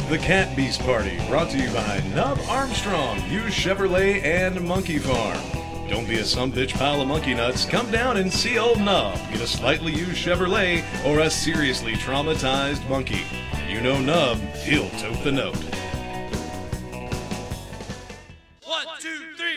The Cat Beast Party, brought to you by Nub Armstrong, Hughes Chevrolet, and Monkey Farm. Don't be a sumbitch pile of monkey nuts. Come down and see old Nub. Get a slightly used Chevrolet or a seriously traumatized monkey. You know Nub, he'll tote the note.